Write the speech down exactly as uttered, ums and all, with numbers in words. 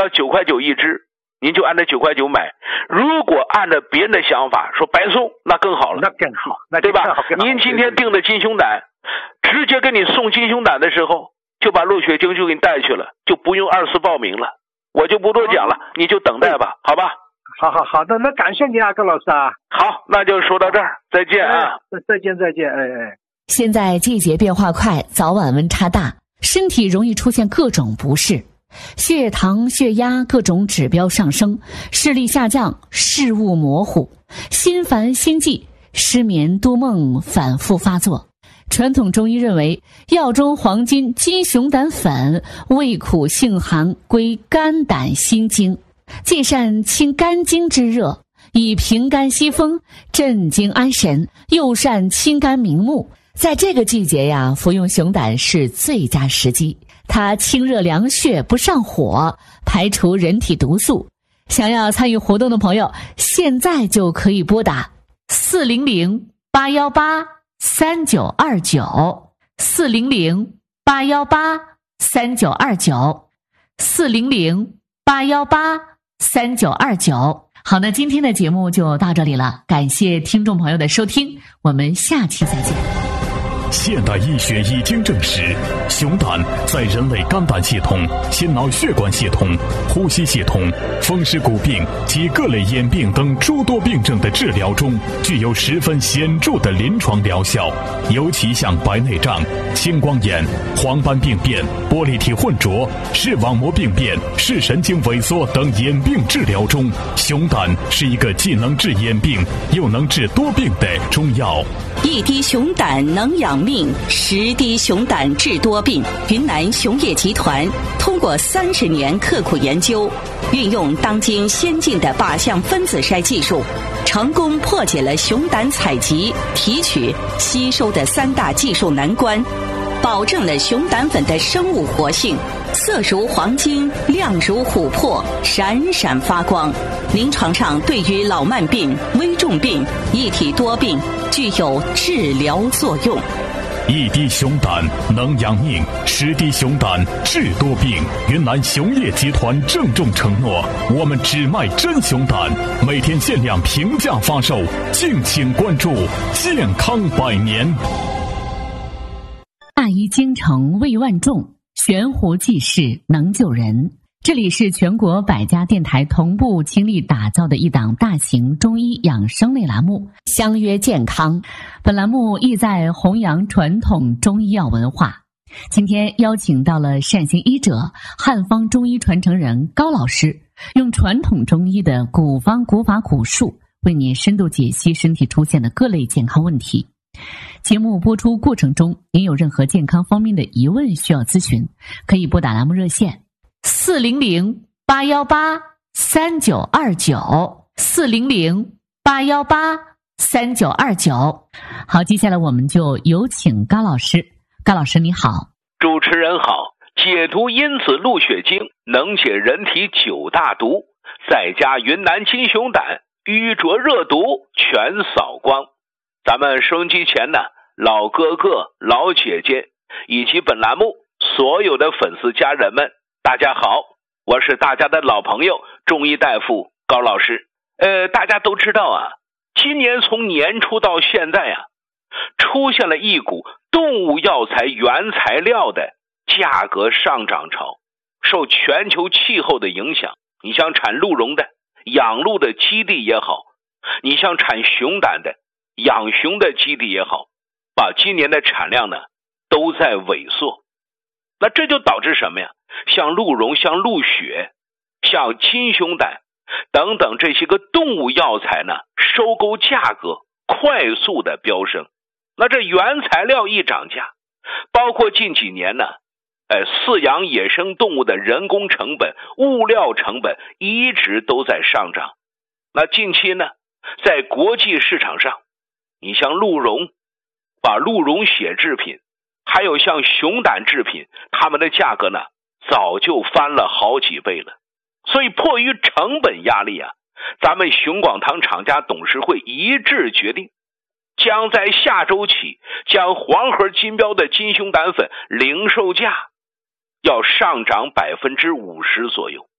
到九块九一只，您就按照九块九买。如果按照别人的想法说白送，那更好了， 那更好，那对吧？ 更好。 您今天订的金熊胆，直接给你送金熊胆的时候，就把陆雪晶就给你带去了，就不用二次报名了。我就不多讲了，你就等待吧，好吧？ 好好好的，那感谢你啊，高老师啊。 好，那就说到这儿，再见啊！ 哎、再见再见，哎哎。 现在季节变化快，早晚温差大，身体容易出现各种不适，血糖、血压各种指标上升，视力下降，视物模糊，心烦心悸，失眠多梦反复发作。传统中医认为，药中黄金金熊胆粉味苦性寒，归肝胆心经，既善清肝经之热，以平肝息风，镇惊安神，又善清肝明目。在这个季节呀，服用熊胆是最佳时机。它清热凉血，不上火，排除人体毒素。想要参与活动的朋友，现在就可以拨打四零零八幺八三九二九四零零八幺八三九二九四零零八幺八三九二九。好，那今天的节目就到这里了，感谢听众朋友的收听，我们下期再见。 现代医学已经证实，熊胆在人类肝胆系统、心脑血管系统、呼吸系统、风湿骨病及各类眼病等诸多病症的治疗中，具有十分显著的临床疗效。尤其像白内障、青光眼、黄斑病变、玻璃体混浊、视网膜病变、视神经萎缩等眼病治疗中，熊胆是一个既能治眼病又能治多病的中药。 一滴熊胆能养命，十滴熊胆治多病。云南熊业集团通过三十年刻苦研究，运用当今先进的靶向分子筛技术，成功破解了熊胆采集、提取、吸收的三大技术难关，保证了熊胆粉的生物活性，色如黄金，亮如琥珀，闪闪发光。临床上对于老慢病、危重病、一体多病具有治疗作用。 一滴熊胆能养命，十滴熊胆治多病。云南熊业集团郑重承诺，我们只卖真熊胆，每天限量平价发售，敬请关注。健康百年。 大医精诚，为万众，悬壶济世，能救人。这里是全国百家电台同步倾力打造的一档大型中医养生类栏目，相约健康。本栏目意在弘扬传统中医药文化。今天邀请到了善行医者、汉方中医传承人高老师，用传统中医的古方古法古术，为你深度解析身体出现的各类健康问题。节目播出过程中，您有任何健康方面的疑问需要咨询，可以拨打栏目热线四零零八幺八三九二九四零零八幺八三九二九。好，接下来我们就有请高老师。高老师你好。 主持人好。解毒因子鹿血精能解人体九大毒，再加云南金熊胆，瘀浊热毒全扫光。咱们收音机前呢，老哥哥、老姐姐以及本栏目所有的粉丝家人们，大家好，我是大家的老朋友中医大夫高老师。呃，大家都知道啊，今年从年初到现在啊，出现了一股动物药材原材料的价格上涨潮。受全球气候的影响，你像产鹿茸的、养鹿的基地也好，你像产熊胆的、养熊的基地也好，把今年的产量呢都在萎缩。那这就导致什么呀？像鹿茸、像鹿血、像金熊胆等等这些个动物药材呢，收购价格快速的飙升。那这原材料一涨价，包括近几年呢，呃，饲养野生动物的人工成本、物料成本一直都在上涨。那近期呢，在国际市场上，你像鹿茸，把鹿茸血制品，还有像熊胆制品，它们的价格呢早就翻了好几倍了。所以迫于成本压力啊，咱们熊广堂厂家董事会一致决定，将在下周起将黄盒金标的金熊胆粉零售价要上涨百分之五十左右。